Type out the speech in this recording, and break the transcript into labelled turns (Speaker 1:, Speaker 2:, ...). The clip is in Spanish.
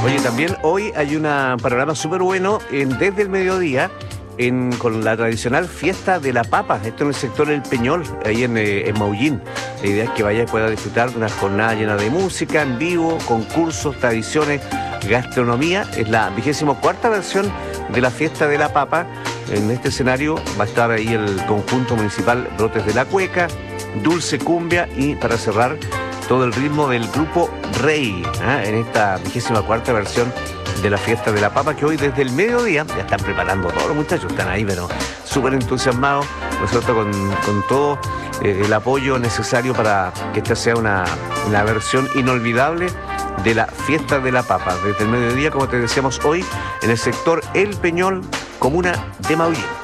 Speaker 1: Oye, también hoy hay un panorama súper bueno desde el mediodía con la tradicional fiesta de la papa. Esto en el sector El Peñol, ahí en Maullín. La idea es que vaya y pueda disfrutar de una jornada llena de música en vivo, concursos, tradiciones, gastronomía. Es la 24ª versión de la fiesta de la papa. En este escenario va a estar ahí el conjunto municipal Brotes de la Cueca, Dulce Cumbia y, para cerrar, todo el ritmo del grupo Rey, en esta 24ª versión de la fiesta de la papa, que hoy desde el mediodía ya están preparando todos los muchachos, están ahí pero súper entusiasmados, ¿no es cierto?, con todo el apoyo necesario para que esta sea una versión inolvidable de la fiesta de la papa, desde el mediodía, como te decíamos hoy, en el sector El Peñol, comuna de Maullín.